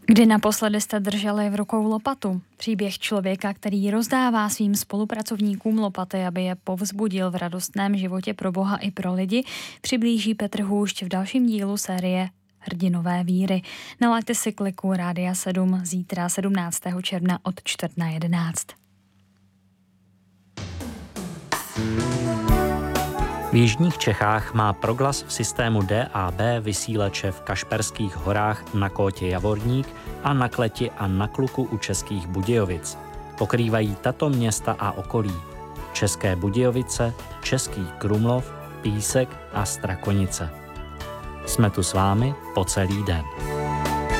Kdy naposledy jste drželi v rukou lopatu? Příběh člověka, který rozdává svým spolupracovníkům lopaty, aby je povzbudil v radostném životě pro Boha i pro lidi, přiblíží Petr Hůšť v dalším dílu série Hrdinové víry. Nalaďte si kliku Rádia 7 zítra 17. června od 10:45. V jižních Čechách má Proglas v systému DAB vysílače v Kašperských horách na Kótě Javorník a na Kleti a na Kluku u Českých Budějovic. Pokrývají tato města a okolí: České Budějovice, Český Krumlov, Písek a Strakonice. Jsme tu s vámi po celý den.